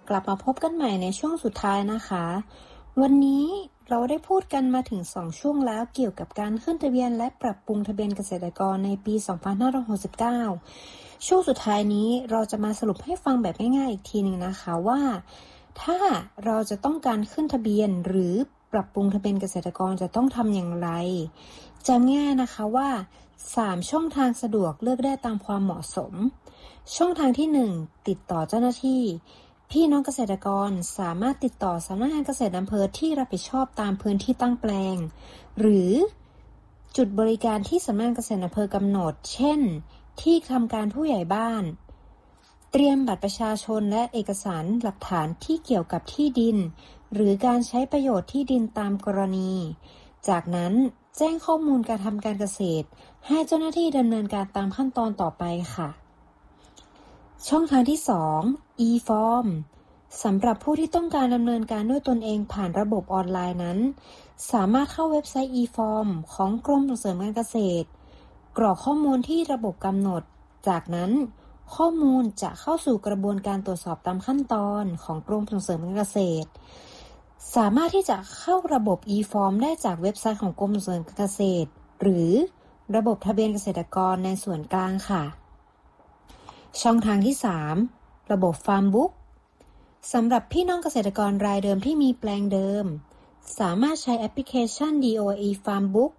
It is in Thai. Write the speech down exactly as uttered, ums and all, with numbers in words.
กลับมาพบกันใหม่ในช่วงสุดท้ายนะคะวันนี้เราได้พูดกันมาถึงสองช่วงแล้วเกี่ยวกับการขึ้นทะเบียนและปรับปรุงทะเบียนเกษตรกรในปีสองพันห้าร้อยหกสิบเก้าช่วงสุดท้ายนี้เราจะมาสรุปให้ฟังแบบง่ายๆอีกทีหนึ่งนะคะว่าถ้าเราจะต้องการขึ้นทะเบียนหรือปรับปรุงทะเบียนเกษตรกรจะต้องทำอย่างไรจำง่ายนะคะว่าสามช่องทางสะดวกเลือกได้ตามความเหมาะสมช่องทางที่หนึ่งติดต่อเจ้าหน้าที่พี่น้องเกษตรกรสามารถติดต่อสำนักงานเกษตรอำเภอที่รับผิดชอบตามพื้นที่ตั้งแปลงหรือจุดบริการที่สำนักงานเกษตรอำเภอกำหนดเช่นที่ทำการผู้ใหญ่บ้านเตรียมบัตรประชาชนและเอกสารหลักฐานที่เกี่ยวกับที่ดินหรือการใช้ประโยชน์ที่ดินตามกรณีจากนั้นแจ้งข้อมูลการทำการเกษตรให้เจ้าหน้าที่ดำเนินการตามขั้นตอนต่อไปค่ะช่องทางที่สอง e-form สำหรับผู้ที่ต้องการดำเนินการด้วยตนเองผ่านระบบออนไลน์นั้นสามารถเข้าเว็บไซต์ e-form ของกรมส่งเสริมการเกษตรกรอกข้อมูลที่ระบบกำหนดจากนั้นข้อมูลจะเข้าสู่กระบวนการตรวจสอบตามขั้นตอนของกรมส่งเสริมการเกษตรสามารถที่จะเข้าระบบ e-form ได้จากเว็บไซต์ของกรมส่งเสริมการเกษตรหรือระบบทะเบียนเกษตรกรในส่วนกลางค่ะช่องทางที่สามระบบ Farm Book สำหรับพี่น้องเกษตรกรรายเดิมที่มีแปลงเดิมสามารถใช้แอปพลิเคชัน ดี โอ อี Farm Book